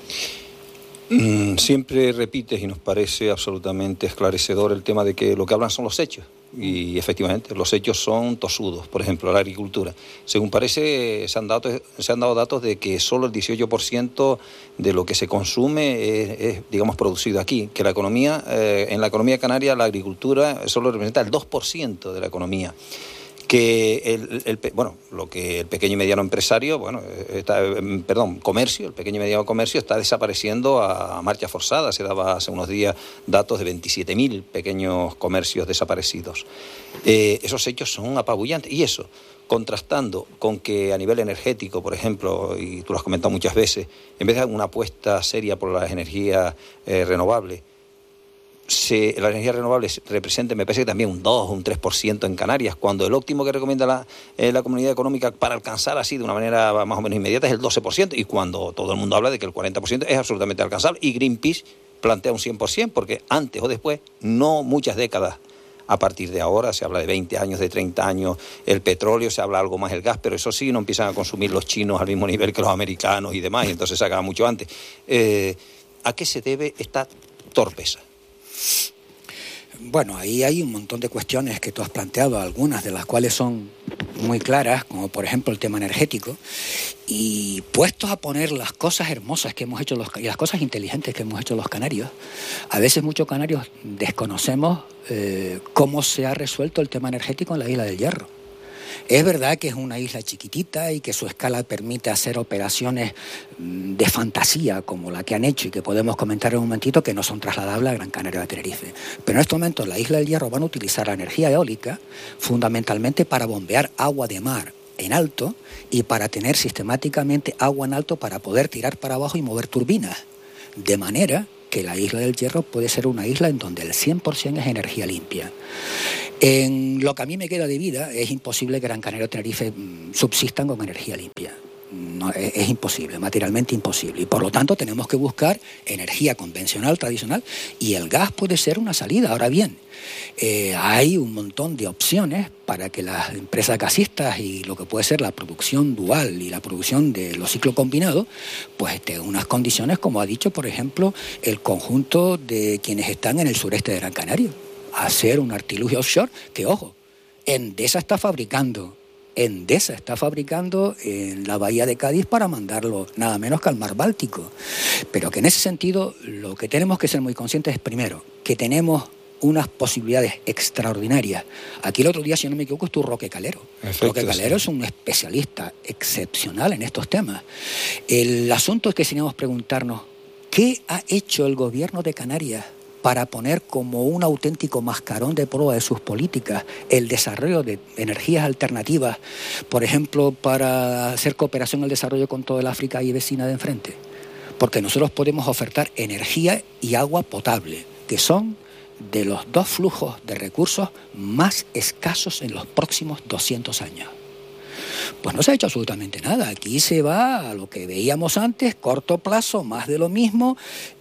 Siempre repites, y nos parece absolutamente esclarecedor, el tema de que lo que hablan son los hechos. Y efectivamente, los hechos son tosudos. Por ejemplo, la agricultura. Según parece, se han dado, se han dado datos de que solo el dieciocho por ciento de lo que se consume es, es digamos, producido aquí. Que la economía, eh, en la economía canaria, la agricultura solo representa el dos por ciento de la economía. Que el, el, bueno, lo que el pequeño y mediano empresario, bueno, está, perdón, comercio, el pequeño y mediano comercio está desapareciendo a marcha forzada. Se daba hace unos días datos de veintisiete mil pequeños comercios desaparecidos. Eh, esos hechos son apabullantes. Y eso, contrastando con que a nivel energético, por ejemplo, y tú lo has comentado muchas veces, en vez de una apuesta seria por las energías eh, renovables, Se, la energía renovable representa, me parece que también un dos o un tres por ciento en Canarias, cuando el óptimo que recomienda la, eh, la Comunidad Económica para alcanzar así de una manera más o menos inmediata es el doce por ciento, y cuando todo el mundo habla de que el cuarenta por ciento es absolutamente alcanzable, y Greenpeace plantea un cien por ciento, porque antes o después, no muchas décadas, a partir de ahora, se habla de veinte años, de treinta años, el petróleo, se habla algo más el gas, pero eso sí, no empiezan a consumir los chinos al mismo nivel que los americanos y demás, y entonces se acaba mucho antes. Eh, ¿A qué se debe esta torpeza? Bueno, ahí hay un montón de cuestiones que tú has planteado, algunas de las cuales son muy claras, como por ejemplo el tema energético, y puestos a poner las cosas hermosas que hemos hecho los, y las cosas inteligentes que hemos hecho los canarios, a veces muchos canarios desconocemos eh, cómo se ha resuelto el tema energético en la isla del Hierro. Es verdad que es una isla chiquitita y que su escala permite hacer operaciones de fantasía como la que han hecho y que podemos comentar en un momentito, que no son trasladables a Gran Canaria o a Tenerife. Pero en este momento en la isla del Hierro van a utilizar la energía eólica fundamentalmente para bombear agua de mar en alto y para tener sistemáticamente agua en alto para poder tirar para abajo y mover turbinas. De manera que la isla del Hierro puede ser una isla en donde el cien por ciento es energía limpia. En lo que a mí me queda de vida, es imposible que Gran Canaria o Tenerife subsistan con energía limpia. No, es, es imposible, materialmente imposible. Y por lo tanto tenemos que buscar energía convencional, tradicional, y el gas puede ser una salida. Ahora bien, eh, hay un montón de opciones para que las empresas gasistas y lo que puede ser la producción dual y la producción de los ciclos combinados, pues estén en unas condiciones, como ha dicho, por ejemplo, el conjunto de quienes están en el sureste de Gran Canaria. Hacer un artilugio offshore que, ojo, Endesa está fabricando Endesa está fabricando en la bahía de Cádiz para mandarlo nada menos que al mar Báltico. Pero que en ese sentido lo que tenemos que ser muy conscientes es, primero, que tenemos unas posibilidades extraordinarias. Aquí el otro día, si no me equivoco, estuvo Roque Calero. Efecto, Roque Calero sí. Es un especialista excepcional en estos temas. El asunto es que teníamos que preguntarnos, ¿qué ha hecho el gobierno de Canarias para poner como un auténtico mascarón de prueba de sus políticas el desarrollo de energías alternativas, por ejemplo, para hacer cooperación al desarrollo con toda el África y vecina de enfrente? Porque nosotros podemos ofertar energía y agua potable, que son de los dos flujos de recursos más escasos en los próximos doscientos años. Pues no se ha hecho absolutamente nada. Aquí se va a lo que veíamos antes, corto plazo, más de lo mismo,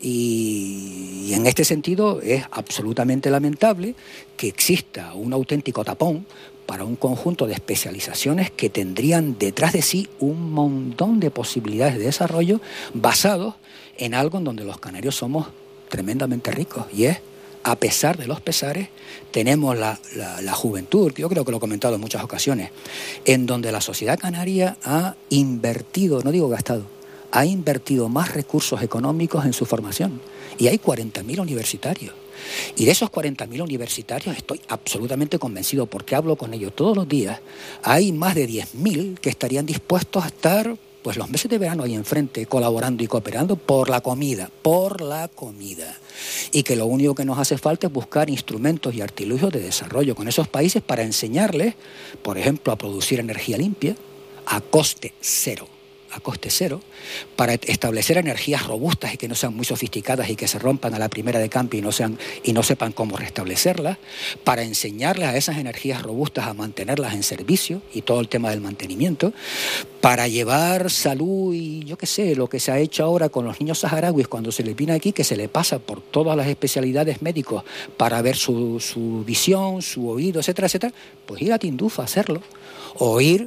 y, y en este sentido es absolutamente lamentable que exista un auténtico tapón para un conjunto de especializaciones que tendrían detrás de sí un montón de posibilidades de desarrollo basados en algo en donde los canarios somos tremendamente ricos, y es, a pesar de los pesares, tenemos la, la, la juventud, yo creo que lo he comentado en muchas ocasiones, en donde la sociedad canaria ha invertido, no digo gastado, ha invertido más recursos económicos en su formación. Y hay cuarenta mil universitarios. Y de esos cuarenta mil universitarios estoy absolutamente convencido, porque hablo con ellos todos los días, hay más de diez mil que estarían dispuestos a estar pues los meses de verano ahí enfrente, colaborando y cooperando por la comida, por la comida. Y que lo único que nos hace falta es buscar instrumentos y artilugios de desarrollo con esos países para enseñarles, por ejemplo, a producir energía limpia a coste cero. a coste cero, para establecer energías robustas y que no sean muy sofisticadas y que se rompan a la primera de cambio y no sean y no sepan cómo restablecerlas, para enseñarles a esas energías robustas a mantenerlas en servicio y todo el tema del mantenimiento, para llevar salud y yo qué sé, lo que se ha hecho ahora con los niños saharauis cuando se les viene aquí, que se les pasa por todas las especialidades médicos para ver su, su visión, su oído, etcétera, etcétera, pues ir a Tindufa a hacerlo, o ir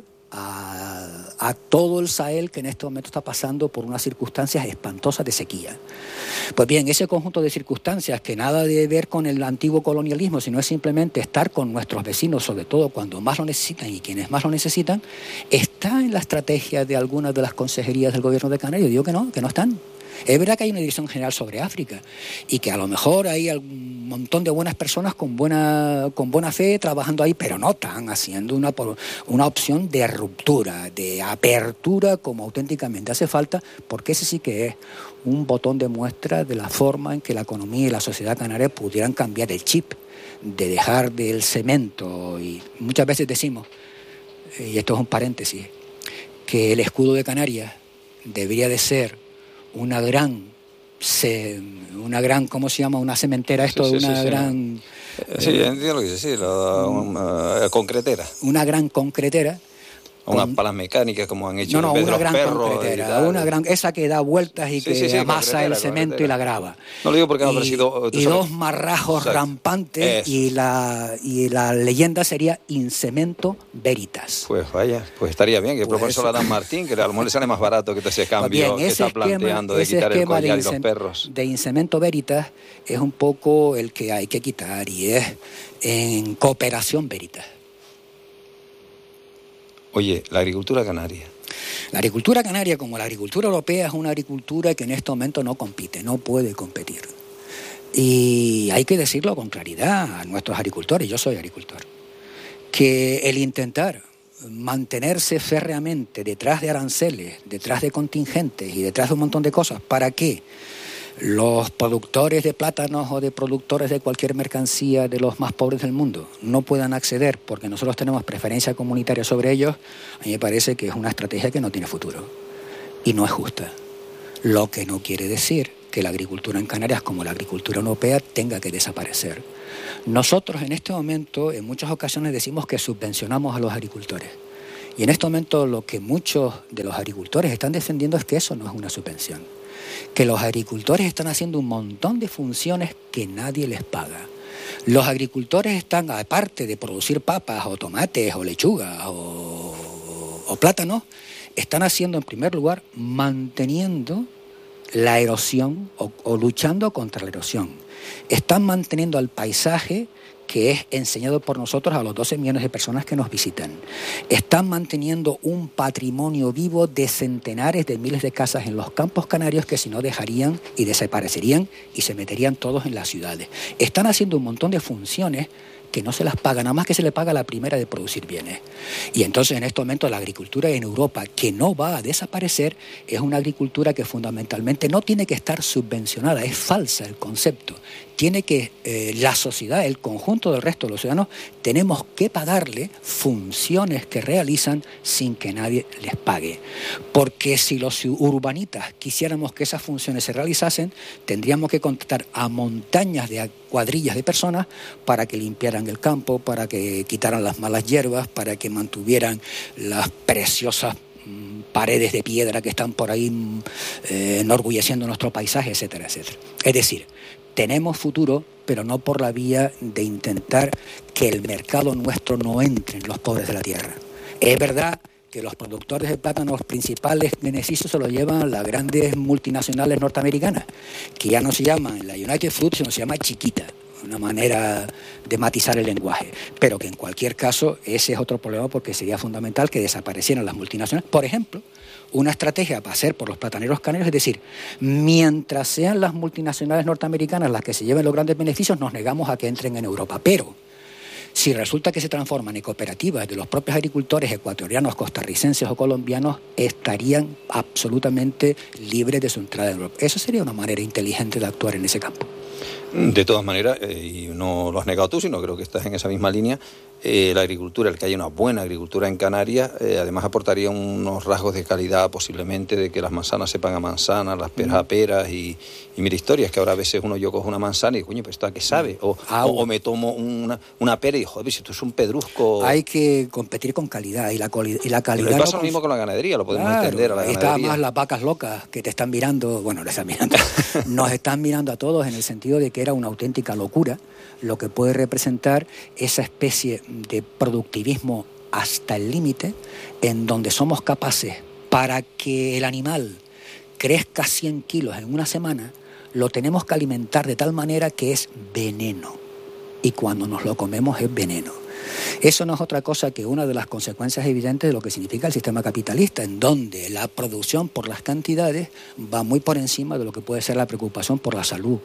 A, a todo el Sahel, que en este momento está pasando por unas circunstancias espantosas de sequía. Pues bien, ese conjunto de circunstancias que nada de ver con el antiguo colonialismo, sino es simplemente estar con nuestros vecinos, sobre todo cuando más lo necesitan y quienes más lo necesitan, está en la estrategia de algunas de las consejerías del gobierno de Canarias. Digo que no, que no están. Es verdad que hay una dirección general sobre África y que a lo mejor hay un montón de buenas personas con buena, con buena fe trabajando ahí, pero no están haciendo una, una opción de ruptura, de apertura como auténticamente hace falta, porque ese sí que es un botón de muestra de la forma en que la economía y la sociedad canaria pudieran cambiar el chip, de dejar del cemento. Y muchas veces decimos, y esto es un paréntesis, que el escudo de Canarias debería de ser una gran, se, una gran, ¿cómo se llama? Una cementera, esto, sí, sí, una sí, gran... Sí, eh, entiendo lo que dice, sí, la, una concretera. Una gran concretera. Unas palas mecánicas como han hecho no, no, en vez una de los gran perros concretera, una gran, esa que da vueltas y sí, que sí, sí, amasa el cemento y la grava. No lo digo porque me ha parecido... Y dos marrajos Exacto. rampantes y la, y la leyenda sería Incemento Veritas. Pues vaya, pues estaría bien que pues propuso a Dan Martín, que a lo mejor le sale más barato que ese cambio pues bien, ese que está esquema, planteando de quitar el collar y los perros. De Incemento Veritas es un poco el que hay que quitar y es en Cooperación Veritas. Oye, la agricultura canaria. La agricultura canaria, como la agricultura europea, es una agricultura que en este momento no compite, no puede competir. Y hay que decirlo con claridad a nuestros agricultores, yo soy agricultor, que el intentar mantenerse férreamente detrás de aranceles, detrás de contingentes y detrás de un montón de cosas, ¿para qué? Los productores de plátanos o de productores de cualquier mercancía de los más pobres del mundo no puedan acceder porque nosotros tenemos preferencia comunitaria sobre ellos, a mí me parece que es una estrategia que no tiene futuro y no es justa. Lo que no quiere decir que la agricultura en Canarias, como la agricultura europea, tenga que desaparecer. Nosotros en este momento, en muchas ocasiones decimos que subvencionamos a los agricultores. Y en este momento lo que muchos de los agricultores están defendiendo es que eso no es una subvención, que los agricultores están haciendo un montón de funciones que nadie les paga. Los agricultores están, aparte de producir papas o tomates o lechugas o, o plátanos, están haciendo en primer lugar manteniendo la erosión o, o luchando contra la erosión. Están manteniendo al paisaje que es enseñado por nosotros a los doce millones de personas que nos visitan. Están manteniendo un patrimonio vivo de centenares de miles de casas en los campos canarios que si no dejarían y desaparecerían y se meterían todos en las ciudades. Están haciendo un montón de funciones que no se las paga, nada más que se le paga la primera de producir bienes. Y entonces en este momento la agricultura en Europa, que no va a desaparecer, es una agricultura que fundamentalmente no tiene que estar subvencionada, es falsa el concepto. Tiene que, eh, la sociedad, el conjunto del resto de los ciudadanos, tenemos que pagarle funciones que realizan sin que nadie les pague. Porque si los urbanitas quisiéramos que esas funciones se realizasen, tendríamos que contratar a montañas de cuadrillas de personas para que limpiaran el campo, para que quitaran las malas hierbas, para que mantuvieran las preciosas mmm, paredes de piedra que están por ahí mmm, eh, enorgulleciendo nuestro paisaje, etcétera, etcétera. Es decir, tenemos futuro, pero no por la vía de intentar que el mercado nuestro no entre en los pobres de la tierra. Es verdad que los productores de plátanos principales beneficios se los llevan las grandes multinacionales norteamericanas, que ya no se llaman la United Fruit, sino se llama chiquita, una manera de matizar el lenguaje. Pero que en cualquier caso ese es otro problema porque sería fundamental que desaparecieran las multinacionales. Por ejemplo, una estrategia para hacer por los plataneros canarios, es decir, mientras sean las multinacionales norteamericanas las que se lleven los grandes beneficios, nos negamos a que entren en Europa. Pero si resulta que se transforman en cooperativas de los propios agricultores ecuatorianos, costarricenses o colombianos, estarían absolutamente libres de su entrada en Europa. Eso sería una manera inteligente de actuar en ese campo. De todas maneras, eh, y no lo has negado tú, sino creo que estás en esa misma línea, eh, la agricultura, el que haya una buena agricultura en Canarias, eh, además aportaría unos rasgos de calidad posiblemente, de que las manzanas sepan a manzanas, las peras a peras, y, y mira historias que ahora a veces uno yo cojo una manzana y digo, coño, pero ¿esto a qué sabe? O, ah, o, o me tomo una, una pera y digo, joder, si esto es un pedrusco. Hay que competir con calidad, y la, y la calidad... Pero pasa no lo mismo con la ganadería, lo podemos claro, entender a la ganadería. Está más las vacas locas que te están mirando, bueno, les están mirando, nos están mirando a todos en el sentido de que era una auténtica locura lo que puede representar esa especie de productivismo hasta el límite, en donde somos capaces, para que el animal crezca cien kilos en una semana, lo tenemos que alimentar de tal manera que es veneno, y cuando nos lo comemos es veneno. Eso no es otra cosa que una de las consecuencias evidentes de lo que significa el sistema capitalista, en donde la producción por las cantidades va muy por encima de lo que puede ser la preocupación por la salud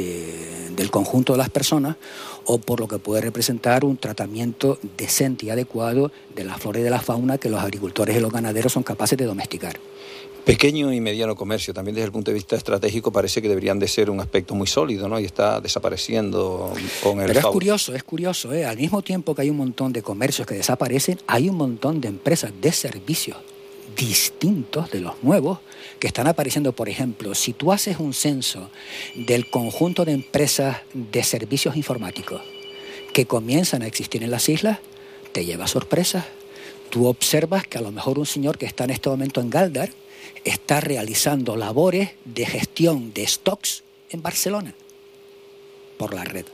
de, del conjunto de las personas, o por lo que puede representar un tratamiento decente y adecuado de la flora y de la fauna que los agricultores y los ganaderos son capaces de domesticar. Pequeño y mediano comercio, también desde el punto de vista estratégico parece que deberían de ser un aspecto muy sólido, ¿no? Y está desapareciendo con el... Pero es curioso, es curioso, ¿eh? Al mismo tiempo que hay un montón de comercios que desaparecen, hay un montón de empresas de servicios distintos de los nuevos que están apareciendo. Por ejemplo, si tú haces un censo del conjunto de empresas de servicios informáticos que comienzan a existir en las islas, te lleva sorpresas. Tú observas que a lo mejor un señor que está en este momento en Galdar está realizando labores de gestión de stocks en Barcelona por la red.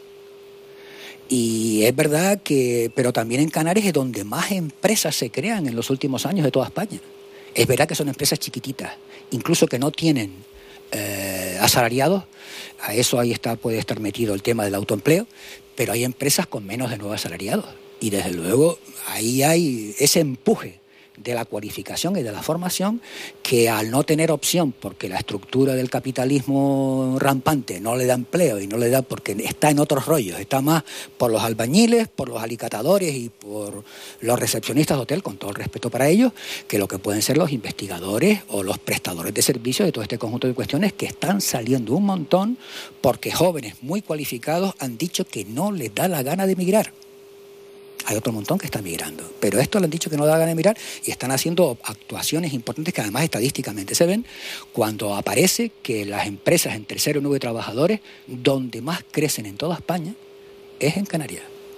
Y es verdad que, pero también en Canarias es donde más empresas se crean en los últimos años de toda España. Es verdad que son empresas chiquititas, incluso que no tienen eh, asalariados. A eso ahí está, puede estar metido el tema del autoempleo, pero hay empresas con menos de nueve asalariados. Y desde luego ahí hay ese empuje de la cualificación y de la formación que, al no tener opción, porque la estructura del capitalismo rampante no le da empleo y no le da porque está en otros rollos, está más por los albañiles, por los alicatadores y por los recepcionistas de hotel, con todo el respeto para ellos, que lo que pueden ser los investigadores o los prestadores de servicios de todo este conjunto de cuestiones que están saliendo un montón porque jóvenes muy cualificados han dicho que no les da la gana de emigrar. Hay otro montón que está migrando, pero esto le han dicho que no da ganas de mirar y están haciendo actuaciones importantes que además estadísticamente se ven cuando aparece que las empresas entre cero y nueve trabajadores, donde más crecen en toda España, es en Canarias.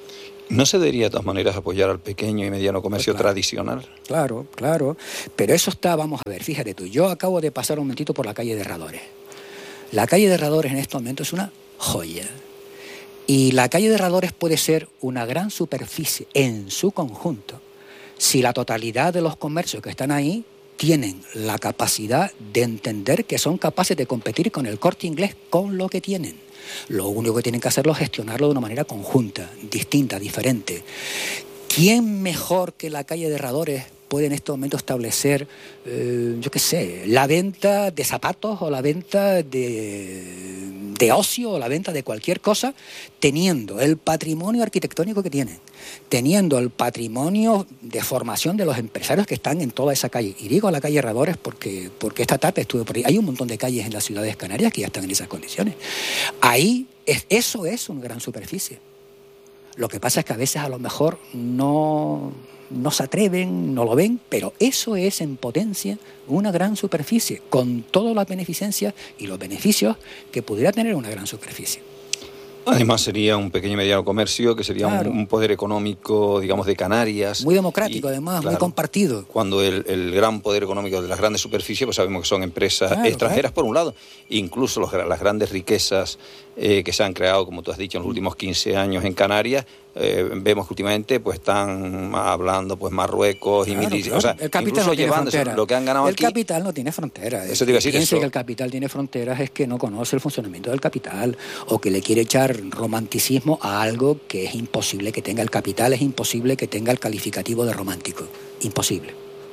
¿No se debería de todas maneras apoyar al pequeño y mediano comercio Pues claro, tradicional? Claro, claro. Pero eso está, vamos a ver, fíjate tú, yo acabo de pasar un momentito por la calle de Herradores. La calle de Herradores en este momento es una joya. Y la calle de Herradores puede ser una gran superficie en su conjunto si la totalidad de los comercios que están ahí tienen la capacidad de entender que son capaces de competir con el Corte Inglés con lo que tienen. Lo único que tienen que hacerlo es gestionarlo de una manera conjunta, distinta, diferente. ¿Quién mejor que la calle de Herradores puede en este momento establecer, eh, yo qué sé, la venta de zapatos o la venta de, de ocio o la venta de cualquier cosa, teniendo el patrimonio arquitectónico que tienen, teniendo el patrimonio de formación de los empresarios que están en toda esa calle? Y digo la calle Herradores porque, porque esta tarde estuve por ahí. Hay un montón de calles en las ciudades canarias que ya están en esas condiciones. Ahí, es, eso es una gran superficie. Lo que pasa es que a veces a lo mejor no, no se atreven, no lo ven, pero eso es en potencia una gran superficie, con todas las beneficencias y los beneficios que pudiera tener una gran superficie. Además sería un pequeño y mediano comercio que sería Claro. un, un poder económico, digamos, de Canarias. Muy democrático, Y, además, claro, muy compartido. Cuando el, el gran poder económico de las grandes superficies, pues sabemos que son empresas Claro, extranjeras, claro. por un lado, incluso los, las grandes riquezas eh, que se han creado, como tú has dicho, en los últimos quince años en Canarias. Eh, vemos que últimamente pues están hablando pues Marruecos y Claro, mil, claro. o sea, El capital incluso no tiene llevándose frontera. lo que han ganado el aquí. El capital no tiene fronteras. Eso te iba a decir, Piense eso. que el capital tiene fronteras es que no conoce el funcionamiento del capital o que le quiere echar romanticismo a algo que es imposible que tenga. El capital es imposible que tenga el calificativo de romántico. Imposible.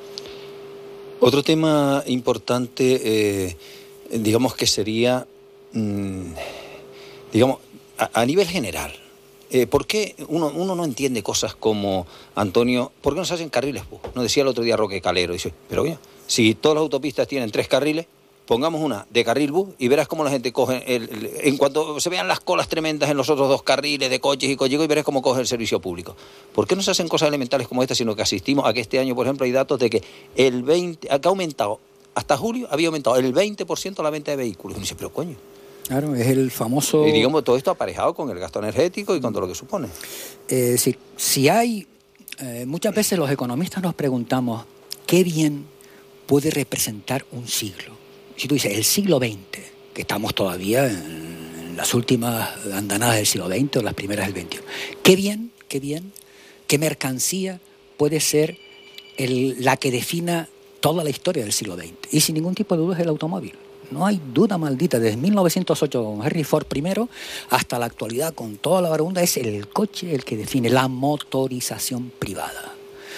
Otro tema importante, eh, digamos que sería, mmm, digamos, a, a nivel general. Eh, ¿Por qué uno, uno no entiende cosas como, Antonio, por qué no se hacen carriles bus? Nos decía el otro día Roque Calero, dice, pero oye, si todas las autopistas tienen tres carriles, pongamos una de carril bus y verás cómo la gente coge, el, el, en cuanto se vean las colas tremendas en los otros dos carriles de coches y collegos, y verás cómo coge el servicio público. ¿Por qué no se hacen cosas elementales como esta, sino que asistimos a que este año, por ejemplo, hay datos de que el veinte, que ha aumentado, hasta julio había aumentado el veinte por ciento la venta de vehículos? Y uno dice, pero coño. Claro, es el famoso... Y digamos, todo esto aparejado con el gasto energético y con todo lo que supone. Eh, si, si hay... Eh, muchas veces los economistas nos preguntamos qué bien puede representar un siglo. Si tú dices el siglo veinte, que estamos todavía en las últimas andanadas del siglo veinte o las primeras del veintiuno, qué bien, qué bien, qué mercancía puede ser el, la que defina toda la historia del siglo veinte. Y sin ningún tipo de duda es el automóvil. No hay duda maldita, desde mil novecientos ocho con Henry Ford primero hasta la actualidad con toda la barunda, es el coche el que define la motorización privada.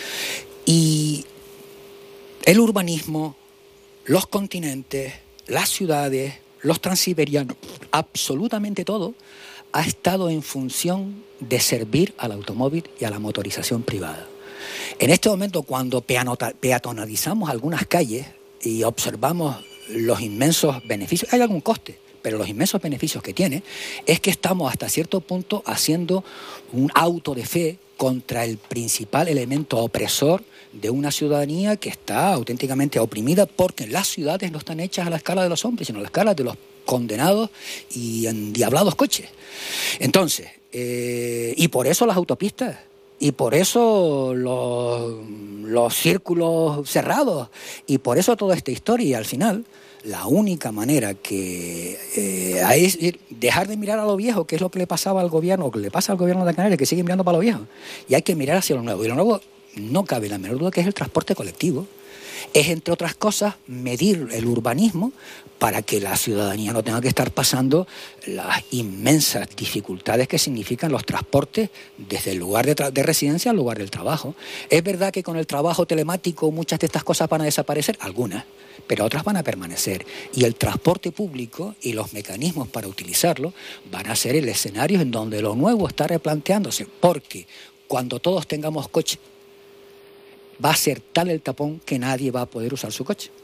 Y el urbanismo, los continentes, las ciudades, los transiberianos, absolutamente todo ha estado en función de servir al automóvil y a la motorización privada. En este momento, cuando peatonalizamos algunas calles y observamos los inmensos beneficios, hay algún coste, pero los inmensos beneficios que tiene es que estamos hasta cierto punto haciendo un auto de fe contra el principal elemento opresor de una ciudadanía que está auténticamente oprimida, porque las ciudades no están hechas a la escala de los hombres, sino a la escala de los condenados y endiablados coches. Entonces, eh, y por eso las autopistas, y por eso los, los círculos cerrados, y por eso toda esta historia, y al final la única manera que eh, es dejar de mirar a lo viejo, que es lo que le pasaba al gobierno, o que le pasa al gobierno de Canarias, que sigue mirando para lo viejo, y hay que mirar hacia lo nuevo. Y lo nuevo no cabe la menor duda que es el transporte colectivo. Es, entre otras cosas, medir el urbanismo para que la ciudadanía no tenga que estar pasando las inmensas dificultades que significan los transportes desde el lugar de, de residencia al lugar del trabajo. Es verdad que con el trabajo telemático muchas de estas cosas van a desaparecer, algunas, pero otras van a permanecer. Y el transporte público y los mecanismos para utilizarlo van a ser el escenario en donde lo nuevo está replanteándose, porque cuando todos tengamos coche, va a ser tal el tapón que nadie va a poder usar su coche.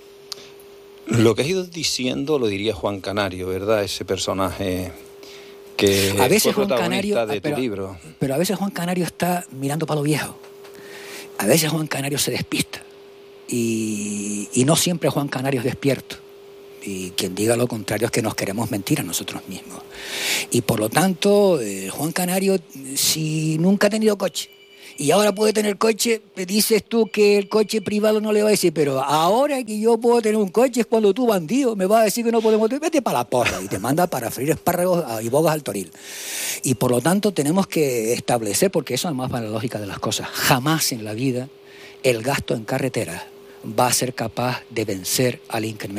Lo que has ido diciendo lo diría Juan Canario, ¿verdad? Ese personaje que a veces fue Juan protagonista Canario, de pero, tu libro. Pero a veces Juan Canario está mirando para lo viejo. A veces Juan Canario se despista. Y, y no siempre Juan Canario es despierto. Y quien diga lo contrario es que nos queremos mentir a nosotros mismos. Y por lo tanto, eh, Juan Canario, si nunca ha tenido coche, y ahora puede tener coche, dices tú que el coche privado no le va a decir, pero ahora que yo puedo tener un coche es cuando tú, bandido, me vas a decir que no podemos tener, vete para la porra, y te manda para freír espárragos y bogas al toril. Y por lo tanto tenemos que establecer, porque eso además va a la lógica de las cosas, jamás en la vida el gasto en carreteras va a ser capaz de vencer al incremento